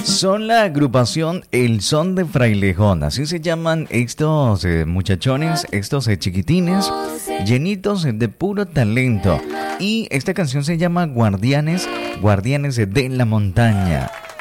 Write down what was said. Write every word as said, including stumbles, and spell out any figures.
Son la agrupación El Son de Frailejón, así se llaman estos eh, muchachones, estos eh, chiquitines, llenitos de puro talento. Y esta canción se llama Guardianes, Guardianes de la Montaña.